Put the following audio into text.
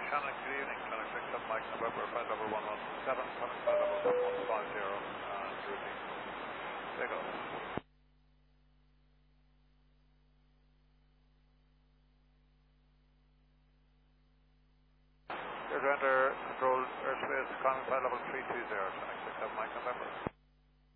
Shannon, good evening. Clinic 6 Mike November, flight level 117, coming flight level 7150, and routing. Take off. Clear to enter controlled airspace, climbing flight level 320, Clinic 6 Mike November.